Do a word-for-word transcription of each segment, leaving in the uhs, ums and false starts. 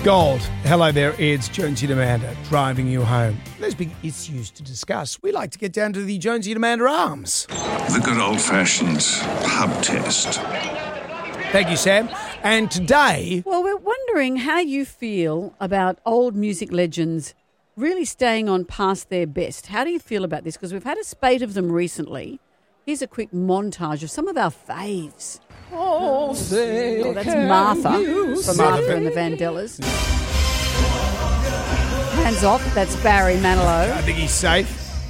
Gold. Hello there, it's Jonesy and Amanda driving you home. There's big issues to discuss. We like to get down to the Jonesy and Amanda arms. The good old-fashioned pub test. Thank you, Sam. And today... Well, we're wondering how you feel about old music legends really staying on past their best. How do you feel about this? Because we've had a spate of them recently. Here's a quick montage of some of our faves. Oh, oh that's Martha from Martha and the Vandellas. Hands Off, that's Barry Manilow. I think he's safe.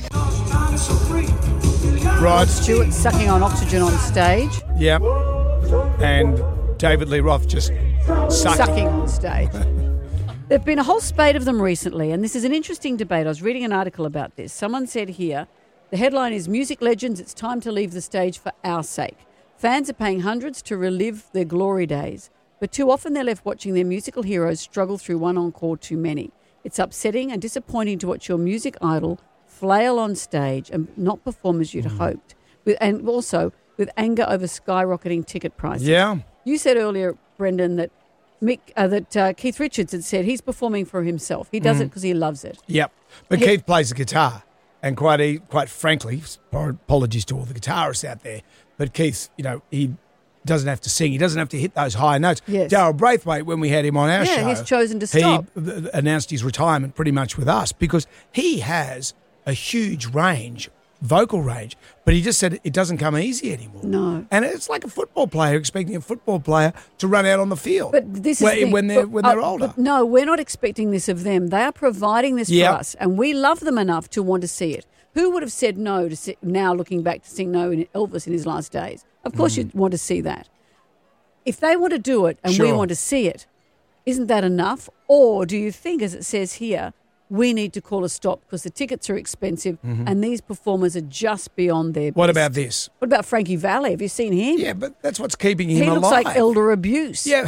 Rod Stewart sucking on oxygen on stage. Yep. And David Lee Roth just sucking, sucking on stage. There have been a whole spate of them recently, and this is an interesting debate. I was reading an article about this. Someone said here, the headline is Music Legends, It's Time to Leave the Stage for Our Sake. Fans are paying hundreds to relive their glory days, but too often they're left watching their musical heroes struggle through one encore too many. It's upsetting and disappointing to watch your music idol flail on stage and not perform as you'd mm. hoped, with, and also with anger over skyrocketing ticket prices. Yeah. You said earlier, Brendan, that Mick, uh, that uh, Keith Richards had said he's performing for himself. He does mm. it because he loves it. Yep. But he, Keith plays the guitar, and quite quite frankly, apologies to all the guitarists out there, but Keith, you know, he doesn't have to sing. He doesn't have to hit those high notes. Yes. Darryl Braithwaite, when we had him on our yeah, show, he's chosen to stop. He announced his retirement pretty much with us because he has a huge range, vocal range, but he just said it doesn't come easy anymore. No. And it's like a football player expecting a football player to run out on the field. But this is when, the when they're, but, when they're uh, older. But no, we're not expecting this of them. They are providing this yep. for us, and we love them enough to want to see it. Who would have said no to see, now looking back to sing no in Elvis in his last days? Of course mm. you'd want to see that. If they want to do it and sure. we want to see it, isn't that enough? Or do you think, as it says here, we need to call a stop because the tickets are expensive mm-hmm. and these performers are just beyond their What best. about this? What about Frankie Valli? Have you seen him? Yeah, but that's what's keeping him he alive. He looks like elder abuse. Yeah.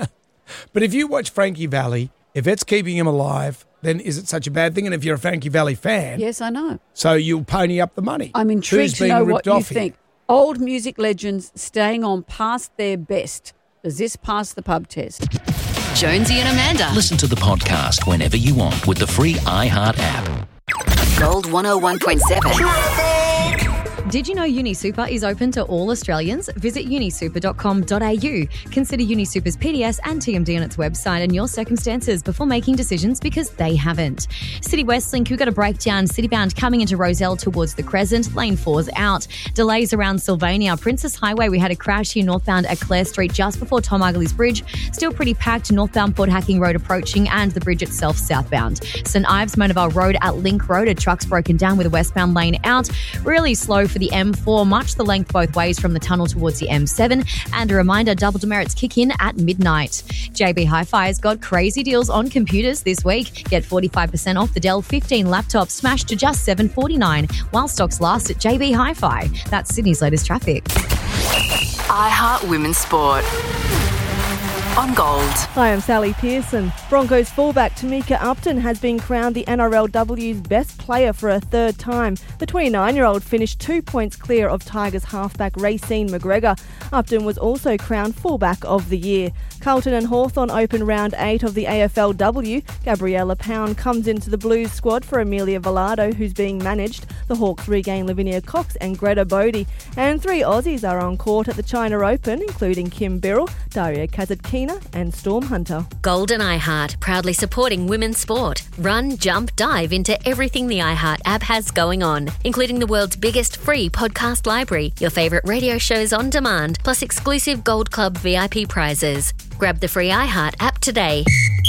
But if you watch Frankie Valli, if it's keeping him alive, then is it such a bad thing? And if you're a Frankie Valli fan... Yes, I know. So you'll pony up the money. I'm intrigued Who's to know what you here? think. Old music legends staying on past their best. Does this pass the pub test? Jonesy and Amanda. Listen to the podcast whenever you want with the free iHeart app. Gold one oh one point seven. Did you know UniSuper is open to all Australians? Visit unisuper dot com dot a u. Consider UniSuper's P D S and T M D on its website and your circumstances before making decisions because they haven't. City Westlink, we've got a breakdown. Citybound coming into Rozelle towards the Crescent. Lane four's out. Delays around Sylvania. Princess Highway, we had a crash here northbound at Clare Street just before Tom Ugley's Bridge. Still pretty packed northbound Port Hacking Road approaching and the bridge itself southbound. St Ives Monavale Road at Link Road. A truck's broken down with a westbound lane out. Really slow for the M four, much the length both ways from the tunnel towards the M seven. And a reminder, double demerits kick in at midnight. J B Hi-Fi has got crazy deals on computers this week. Get forty-five percent off the Dell fifteen laptops smashed to just seven dollars forty-nine while stocks last at J B Hi-Fi. That's Sydney's latest traffic. iHeart Women's Sport. On Gold. Hi, I'm Sally Pearson. Broncos fullback Tamika Upton has been crowned the N R L W's best player for a third time. The twenty-nine-year-old finished two points clear of Tigers halfback Racine McGregor. Upton was also crowned fullback of the year. Carlton and Hawthorn open round eight of the A F L W. Gabriella Pound comes into the Blues squad for Amelia Velado, who's being managed. The Hawks regain Lavinia Cox and Greta Bodie. And three Aussies are on court at the China Open, including Kim Birrell, Daria Kazatkina and Storm Hunter. Gold and iHeart, proudly supporting women's sport. Run, jump, dive into everything the iHeart app has going on, including the world's biggest free podcast library, your favourite radio shows on demand, plus exclusive Gold Club V I P prizes. Grab the free iHeart app today.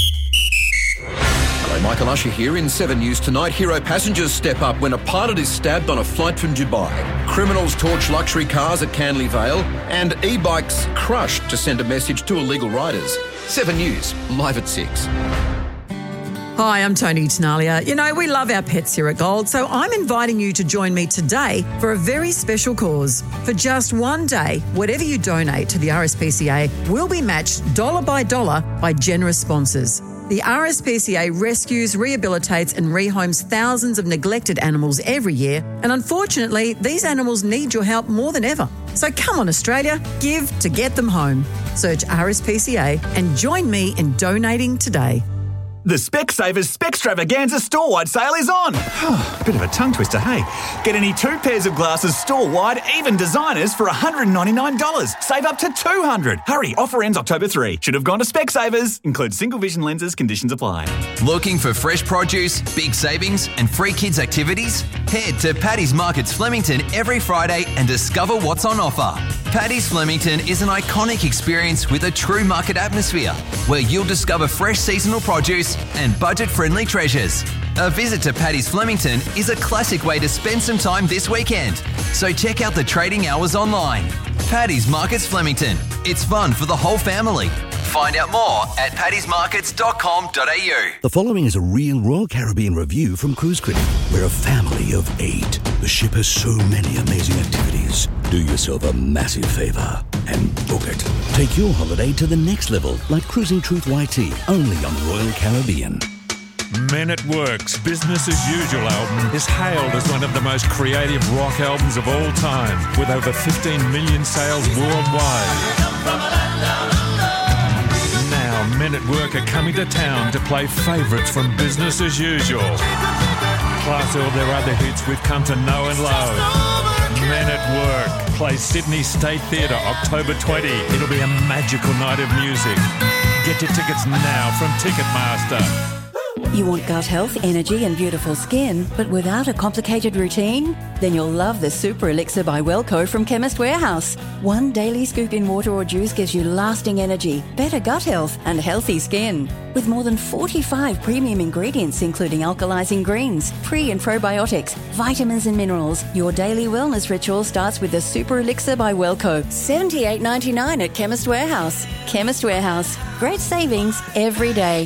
Hello, Michael Usher here in seven News Tonight. Hero passengers step up when a pilot is stabbed on a flight from Dubai. Criminals torch luxury cars at Canley Vale. And e-bikes crushed to send a message to illegal riders. seven News, live at six. Hi, I'm Tony Tenalia. You know, we love our pets here at Gold, so I'm inviting you to join me today for a very special cause. For just one day, whatever you donate to the R S P C A will be matched dollar by dollar by generous sponsors. The R S P C A rescues, rehabilitates and rehomes thousands of neglected animals every year, and unfortunately, these animals need your help more than ever. So come on, Australia, give to get them home. Search R S P C A and join me in donating today. The Specsavers Spextravaganza store-wide sale is on. Bit of a tongue twister, hey? Get any two pairs of glasses store-wide, even designers, for one hundred ninety-nine dollars. Save up to two hundred dollars. Hurry, offer ends October third. Should have gone to Specsavers. Includes single vision lenses, conditions apply. Looking for fresh produce, big savings and free kids activities? Head to Paddy's Markets Flemington every Friday and discover what's on offer. Paddy's Flemington is an iconic experience with a true market atmosphere where you'll discover fresh seasonal produce and budget-friendly treasures. A visit to Paddy's Flemington is a classic way to spend some time this weekend. So check out the trading hours online. Paddy's Markets Flemington. It's fun for the whole family. Find out more at paddys markets dot com dot a u. The following is a real Royal Caribbean review from Cruise Critic. We're a family of eight. The ship has so many amazing activities. Do yourself a massive favour and book it. Take your holiday to the next level, like Cruising Truth Y T, only on Royal Caribbean. Men at Work's Business as Usual album is hailed as one of the most creative rock albums of all time, with over fifteen million sales worldwide. Now, Men at Work are coming to town to play favourites from Business as Usual, plus all their other hits we've come to know and love. Men at Work plays Sydney State Theatre October twentieth. It'll be a magical night of music. Get your tickets now from Ticketmaster. You want gut health, energy and beautiful skin, but without a complicated routine? Then you'll love the Super Elixir by Wellco from Chemist Warehouse. One daily scoop in water or juice gives you lasting energy, better gut health and healthy skin. With more than forty-five premium ingredients including alkalizing greens, pre and probiotics, vitamins and minerals, your daily wellness ritual starts with the Super Elixir by Wellco. seventy-eight ninety-nine at Chemist Warehouse. Chemist Warehouse. Great savings every day.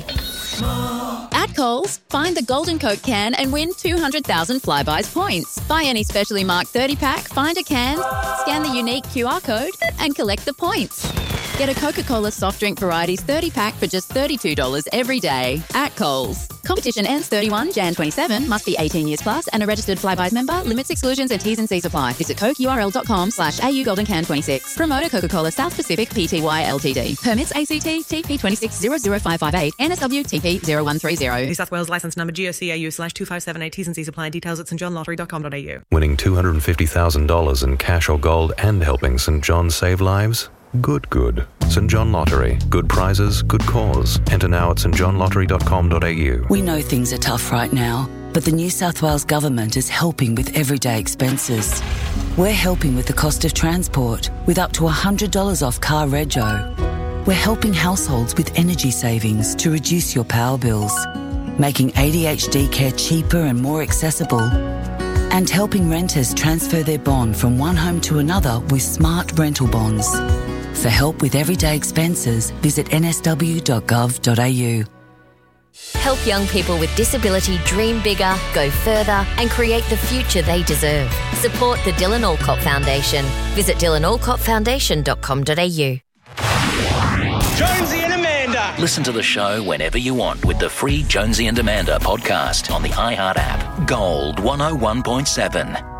At Coles, find the Golden Coke can and win two hundred thousand Flybuys points. Buy any specially marked thirty pack, find a can, scan the unique Q R code and collect the points. Get a Coca-Cola soft drink varieties thirty pack for just thirty-two dollars every day at Coles. Competition ends thirty-first of January twenty-seven. Must be eighteen years plus and a registered Flybuys member. Limits, exclusions and T's and C's apply. Visit cokeurl.com slash AU Golden Can twenty-six. Promoter Coca-Cola South Pacific Pty Ltd. Permits A C T T P two six zero zero five five eight N S W T P zero one three zero. New South Wales licence number G O C A U slash two five seven eight. T's and C's apply. Details at st john lottery dot com dot a u. Winning two hundred fifty thousand dollars in cash or gold and helping St John save lives? Good, good. St John Lottery. Good prizes, good cause. Enter now at st john lottery dot com dot a u. We know things are tough right now, but the New South Wales Government is helping with everyday expenses. We're helping with the cost of transport, with up to one hundred dollars off car rego. We're helping households with energy savings to reduce your power bills, making A D H D care cheaper and more accessible, and helping renters transfer their bond from one home to another with smart rental bonds. For help with everyday expenses, visit n s w dot gov dot a u. Help young people with disability dream bigger, go further and create the future they deserve. Support the Dylan Alcott Foundation. Visit dylan alcott foundation dot com dot a u. Jonesy and Amanda. Listen to the show whenever you want with the free Jonesy and Amanda podcast on the iHeart app. Gold one oh one point seven.